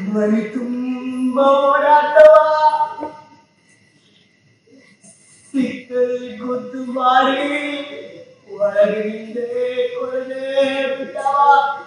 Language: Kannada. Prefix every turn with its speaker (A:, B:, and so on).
A: ಮನಿ ತುಂಬ ಓಡಾಟವ ಸಿಕ್ಕಲ್ಲಿ ಗುದ್ದು ಮಾಡಿ ಒಳಗಿಂದೇ ಕೊಡದೆ ಬಿಟ್ಟವ